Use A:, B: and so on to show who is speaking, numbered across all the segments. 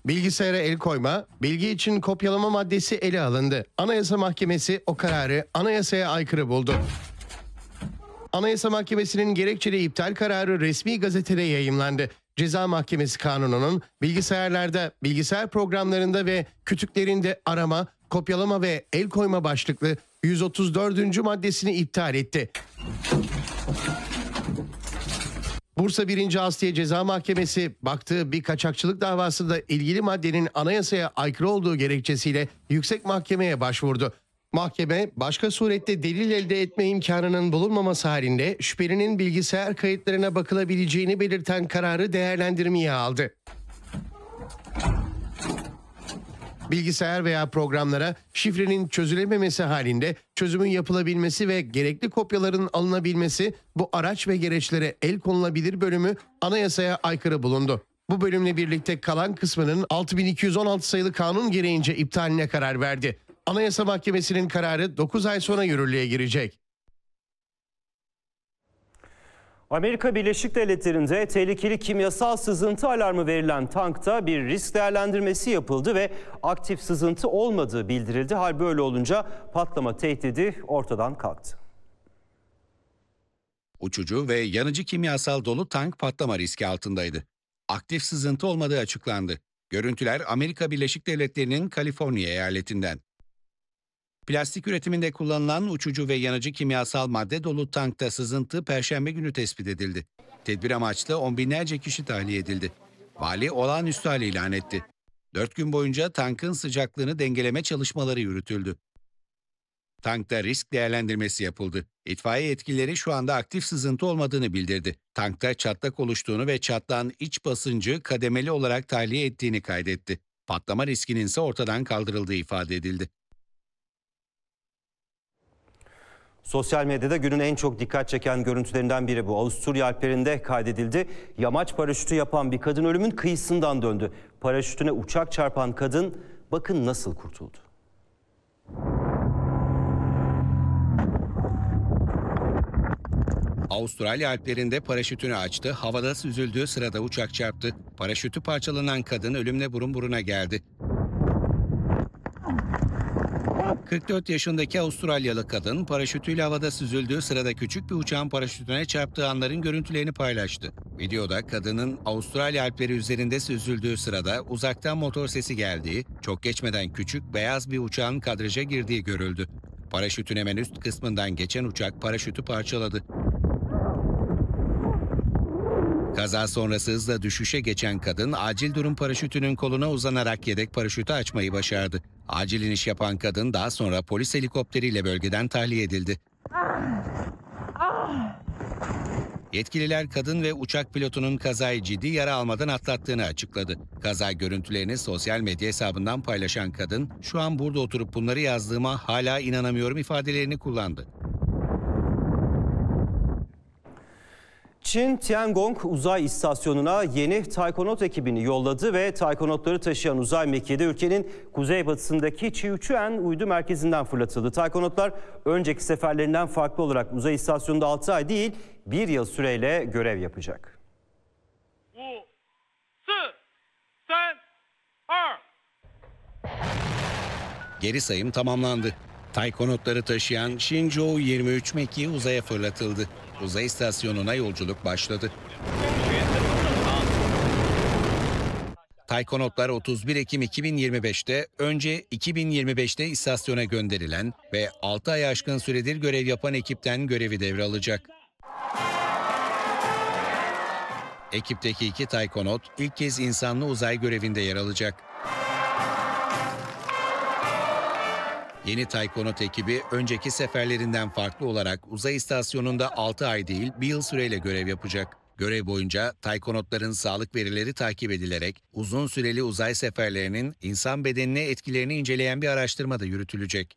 A: Bilgisayara el koyma, bilgi için kopyalama maddesi ele alındı. Anayasa Mahkemesi o kararı anayasaya aykırı buldu. Anayasa Mahkemesi'nin gerekçeli iptal kararı resmi gazetede yayımlandı. Ceza Mahkemesi Kanunu'nun bilgisayarlarda, bilgisayar programlarında ve kütüklerinde arama, kopyalama ve el koyma başlıklı 134. maddesini iptal etti. Bursa 1. Asliye Ceza Mahkemesi baktığı bir kaçakçılık davasında ilgili maddenin anayasaya aykırı olduğu gerekçesiyle yüksek mahkemeye başvurdu. Mahkeme başka surette delil elde etme imkanının bulunmaması halinde şüphelinin bilgisayar kayıtlarına bakılabileceğini belirten kararı değerlendirmeye aldı. Bilgisayar veya programlara şifrenin çözülememesi halinde çözümün yapılabilmesi ve gerekli kopyaların alınabilmesi bu araç ve gereçlere el konulabilir bölümü anayasaya aykırı bulundu. Bu bölümle birlikte kalan kısmının 6216 sayılı kanun gereğince iptaline karar verdi. Anayasa Mahkemesi'nin kararı 9 ay sonra yürürlüğe girecek.
B: Amerika Birleşik Devletleri'nde tehlikeli kimyasal sızıntı alarmı verilen tankta bir risk değerlendirmesi yapıldı ve aktif sızıntı olmadığı bildirildi. Hal böyle olunca patlama tehdidi ortadan kalktı.
C: Uçucu ve yanıcı kimyasal dolu tank patlama riski altındaydı. Aktif sızıntı olmadığı açıklandı. Görüntüler Amerika Birleşik Devletleri'nin Kaliforniya eyaletinden. Plastik üretiminde kullanılan uçucu ve yanıcı kimyasal madde dolu tankta sızıntı Perşembe günü tespit edildi. Tedbir amaçlı on binlerce kişi tahliye edildi. Vali olağanüstü hal ilan etti. 4 gün boyunca tankın sıcaklığını dengeleme çalışmaları yürütüldü. Tankta risk değerlendirmesi yapıldı. İtfaiye yetkilileri şu anda aktif sızıntı olmadığını bildirdi. Tankta çatlak oluştuğunu ve çatlağın iç basıncı kademeli olarak tahliye ettiğini kaydetti. Patlama riskinin ise ortadan kaldırıldığı ifade edildi.
B: Sosyal medyada günün en çok dikkat çeken görüntülerinden biri bu. Avusturya Alplerinde kaydedildi. Yamaç paraşütü yapan bir kadın ölümün kıyısından döndü. Paraşütüne uçak çarpan kadın bakın nasıl kurtuldu.
C: Avustralya Alplerinde paraşütünü açtı, havada süzüldüğü sırada uçak çarptı. Paraşütü parçalanan kadın ölümle burun buruna geldi. 44 yaşındaki Avustralyalı kadın paraşütüyle havada süzüldüğü sırada küçük bir uçağın paraşütüne çarptığı anların görüntülerini paylaştı. Videoda kadının Avustralya Alpleri üzerinde süzüldüğü sırada uzaktan motor sesi geldiği, çok geçmeden küçük beyaz bir uçağın kadraja girdiği görüldü. Paraşütün hemen üst kısmından geçen uçak paraşütü parçaladı. Kaza sonrası hızla düşüşe geçen kadın acil durum paraşütünün koluna uzanarak yedek paraşütü açmayı başardı. Acil iniş yapan kadın daha sonra polis helikopteriyle bölgeden tahliye edildi. Yetkililer kadın ve uçak pilotunun kazayı ciddi yara almadan atlattığını açıkladı. Kaza görüntülerini sosyal medya hesabından paylaşan kadın, "Şu an burada oturup bunları yazdığıma hala inanamıyorum" ifadelerini kullandı.
B: Çin, Tiangong uzay istasyonuna yeni Taikonaut ekibini yolladı ve Taikonautları taşıyan uzay mekiği de ülkenin kuzeybatısındaki Chiuchuan uydu merkezinden fırlatıldı. Taikonautlar önceki seferlerinden farklı olarak uzay istasyonunda 6 ay değil 1 yıl süreyle görev yapacak.
D: 5, 4, 3, 2.
C: Geri sayım tamamlandı. Taikonautları taşıyan Shenzhou 23 mekiği uzaya fırlatıldı. Uzay istasyonuna yolculuk başladı. Taikonautlar 31 Ekim 2025'te önce 2025'te istasyona gönderilen ve 6 ay aşkın süredir görev yapan ekipten görevi devralacak. Ekipteki 2 taikonaut ilk kez insanlı uzay görevinde yer alacak. Yeni Taikonaut ekibi önceki seferlerinden farklı olarak uzay istasyonunda 6 ay değil 1 yıl süreyle görev yapacak. Görev boyunca Taikonautların sağlık verileri takip edilerek uzun süreli uzay seferlerinin insan bedenine etkilerini inceleyen bir araştırma da yürütülecek.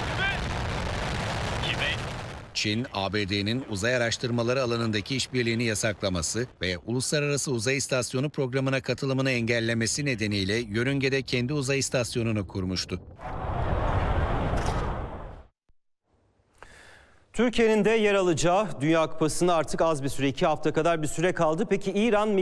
C: Çin, ABD'nin uzay araştırmaları alanındaki işbirliğini yasaklaması ve Uluslararası Uzay İstasyonu programına katılımını engellemesi nedeniyle yörüngede kendi uzay istasyonunu kurmuştu.
B: Türkiye'nin de yer alacağı Dünya Kupası'na artık az bir süre, 2 hafta kadar bir süre kaldı. Peki İran